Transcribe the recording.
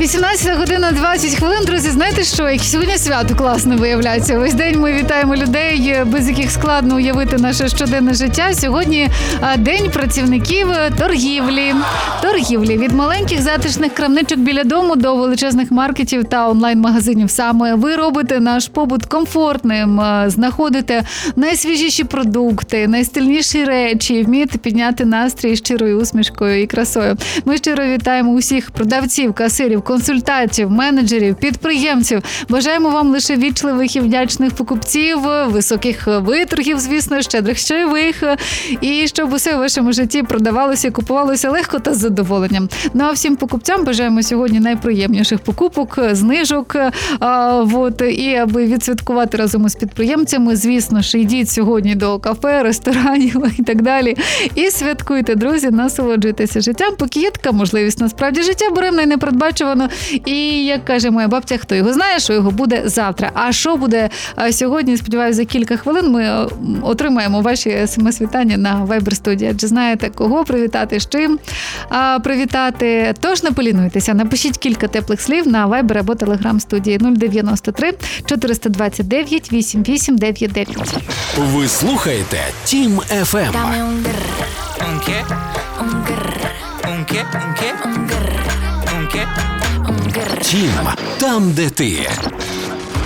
18 година 20 хвилин. Друзі, знаєте що? Як сьогодні свято класно виявляється. Весь день ми вітаємо людей, без яких складно уявити наше щоденне життя. Сьогодні день працівників торгівлі. Торгівлі. Від маленьких затишних крамничок біля дому до величезних маркетів та онлайн-магазинів. Саме ви робите наш побут комфортним, знаходите найсвіжіші продукти, найстильніші речі, вмієте підняти настрій щирою усмішкою і красою. Ми щиро вітаємо усіх продавців, касирів, консультантів, менеджерів, підприємців. Бажаємо вам лише вічливих і вдячних покупців, високих виторгів, звісно, щедрих чайових, і щоб усе в вашому житті продавалося і купувалося легко та з задоволенням. Ну а всім покупцям бажаємо сьогодні найприємніших покупок, знижок. І аби відсвяткувати разом із підприємцями, звісно ж, йдіть сьогодні до кафе, ресторанів і так далі. І святкуйте, друзі, насолоджуйтеся життям, поки є така можливість. Насправді, життя буремне і непередбачувано. І, як каже моя бабця, хто його знає, що його буде завтра. А що буде сьогодні, сподіваюся, за кілька хвилин ми отримаємо ваші смс-вітання на Viber-студії. Адже знаєте, кого привітати, з чим привітати. Тож не полінуйтеся, напишіть кілька теплих слів на Viber або Telegram студії 093 429 8899. Ви слухаєте Тім FM. Тім, там, де ти.